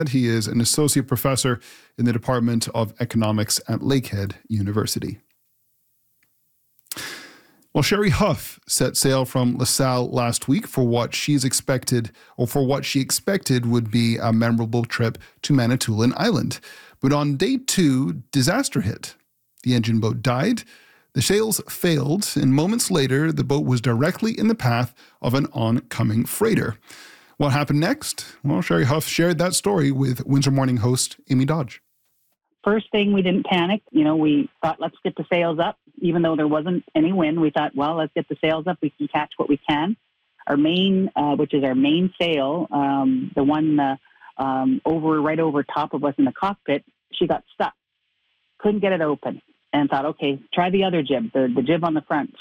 He is an associate professor in the Department of Economics at Lakehead University. Well, Sherry Huff set sail from LaSalle last week for what she expected would be a memorable trip to Manitoulin Island. But on day 2, disaster hit. The engine boat died, the sails failed, and moments later, the boat was directly in the path of an oncoming freighter. What happened next? Well, Sherry Huff shared that story with Windsor Morning host Amy Dodge. First thing, we didn't panic. We thought, let's get the sails up. Even though there wasn't any wind, we thought, well, let's get the sails up. We can catch what we can. Our main, which is our main sail, the one right over top of us in the cockpit, she got stuck. Couldn't get it open. And thought, okay, try the other jib, the jib on the front.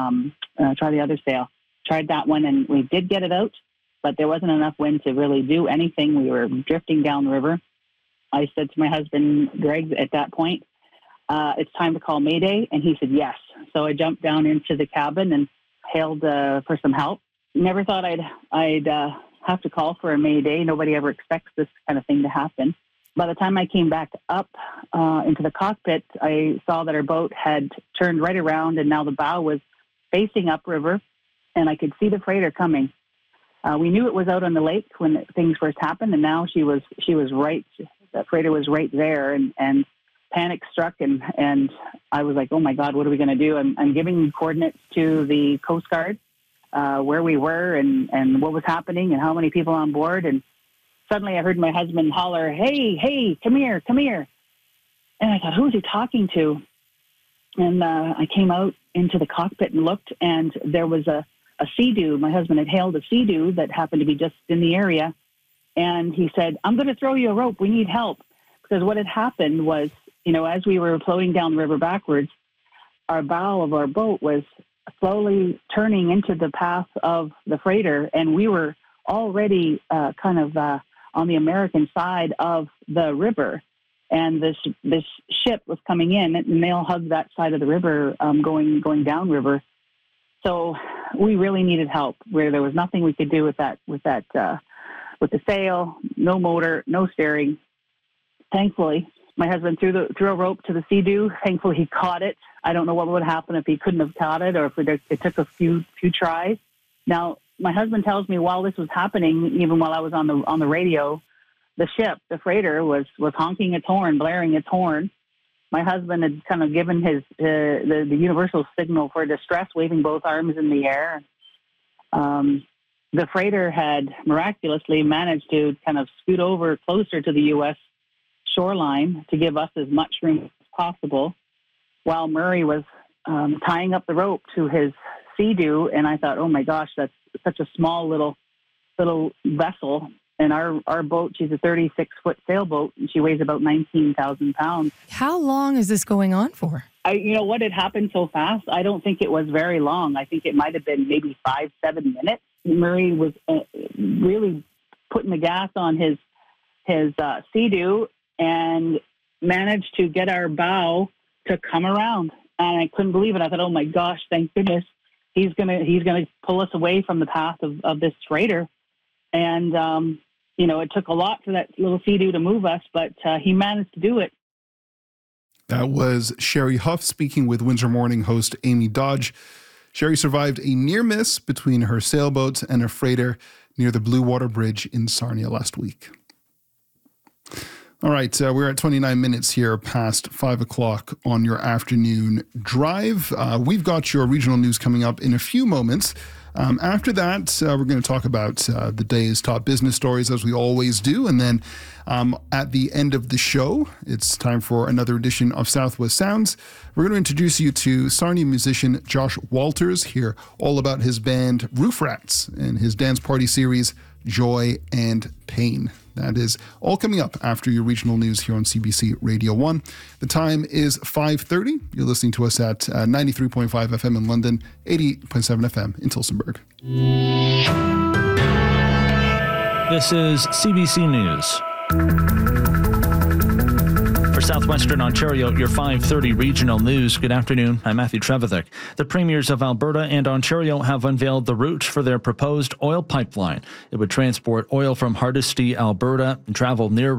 Try the other sail. Tried that one, and we did get it out, but there wasn't enough wind to really do anything. We were drifting down the river. I said to my husband, Greg, at that point, it's time to call Mayday. And he said, yes. So I jumped down into the cabin and hailed for some help. Never thought I'd have to call for a Mayday. Nobody ever expects this kind of thing to happen. By the time I came back up into the cockpit, I saw that our boat had turned right around, and now the bow was facing upriver, and I could see the freighter coming. We knew it was out on the lake when things first happened, and now she was right. That freighter was right there, and panic struck, and I was like, oh my God, what are we going to do? I'm giving coordinates to the Coast Guard, where we were and what was happening and how many people on board. And suddenly I heard my husband holler, hey, come here. And I thought, who is he talking to? And I came out into the cockpit and looked, and there was a Sea-Doo. My husband had hailed a Sea-Doo that happened to be just in the area. And he said, I'm going to throw you a rope. We need help. Because what had happened was, as we were floating down the river backwards, our bow of our boat was slowly turning into the path of the freighter. And we were already on the American side of the river. And this ship was coming in, and they all hugged that side of the river going downriver. So we really needed help, where there was nothing we could do with the sail, no motor, no steering. Thankfully, my husband threw a rope to the Sea-Doo. Thankfully, he caught it. I don't know what would happen if he couldn't have caught it, or if it took a few tries. Now, my husband tells me while this was happening, even while I was on the radio, the freighter was honking its horn, blaring its horn. My husband had kind of given his the universal signal for distress, waving both arms in the air. The freighter had miraculously managed to kind of scoot over closer to the U.S. shoreline to give us as much room as possible, while Murray was tying up the rope to his Sea-Doo. And I thought, oh my gosh, that's such a small little vessel. And our boat, she's a 36-foot sailboat, and she weighs about 19,000 pounds. How long is this going on for? What had happened so fast, I don't think it was very long. I think it might have been maybe 5-7 minutes. Murray was really putting the gas on his Sea-Doo and managed to get our bow to come around. And I couldn't believe it. I thought, oh my gosh, thank goodness he's gonna pull us away from the path of this freighter. And it took a lot for that little Sea-Doo to move us, but he managed to do it. That was Sherry Huff speaking with Windsor Morning host Amy Dodge. Sherry survived a near miss between her sailboat and a freighter near the Blue Water Bridge in Sarnia last week. All right, we're at 29 minutes here past 5 o'clock on your afternoon drive. We've got your regional news coming up in a few moments. After that, we're going to talk about the day's top business stories, as we always do. And then at the end of the show, it's time for another edition of Southwest Sounds. We're going to introduce you to Sarnia musician Josh Walters, hear all about his band Roof Rats and his dance party series Joy and Pain. That is all coming up after your regional news here on CBC Radio 1. The time is 5:30. You're listening to us at 93.5 FM in London, 88.7 FM in Tillsonburg. This is CBC News. For Southwestern Ontario, your 5:30 regional news. Good afternoon. I'm Matthew Trevithick. The premiers of Alberta and Ontario have unveiled the route for their proposed oil pipeline. It would transport oil from Hardisty, Alberta, and travel near